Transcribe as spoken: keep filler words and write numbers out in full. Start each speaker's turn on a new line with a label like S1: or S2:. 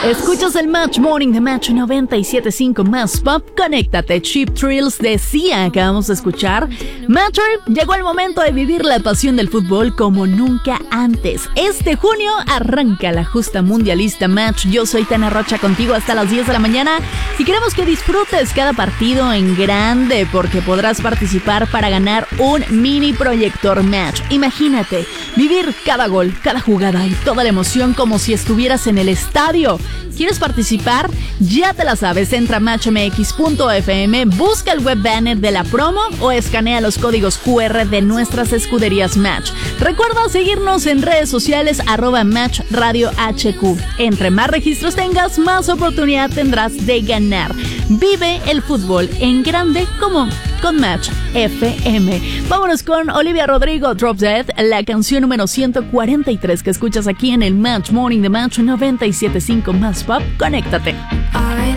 S1: Escuchas el Match Morning de Match noventa y siete punto cinco más Pop. Conéctate. Cheap Thrills de Sia acabamos de escuchar. Matcher, llegó el momento de vivir la pasión del fútbol como nunca antes. Este junio arranca la justa mundialista Match. Yo soy Tana Rocha contigo hasta las diez de la mañana y queremos que disfrutes cada partido en grande porque podrás participar para ganar un mini proyector Match. Imagínate vivir cada gol, cada jugada y toda la emoción como si estuvieras en el estadio. ¿Quieres participar? Ya te la sabes, entra a match m x punto f m, busca el web banner de la promo o escanea los códigos Q R de nuestras escuderías Match. Recuerda seguirnos en redes sociales arroba Match Radio H Q. Entre más registros tengas, más oportunidad tendrás de ganar. Vive el fútbol en grande como con Match F M. Vámonos con Olivia Rodrigo, Drop Dead, la canción número ciento cuarenta y tres que escuchas aquí en el Match Morning de Match noventa y siete punto cinco más Pop. Conéctate.
S2: I